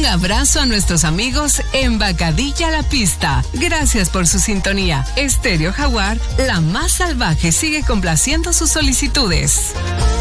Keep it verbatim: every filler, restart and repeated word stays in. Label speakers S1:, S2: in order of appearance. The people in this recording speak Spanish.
S1: abrazo a nuestros amigos en Bacadilla La Pista. Gracias por su sintonía. Estéreo Jaguar, la más salvaje, sigue complaciendo sus solicitudes.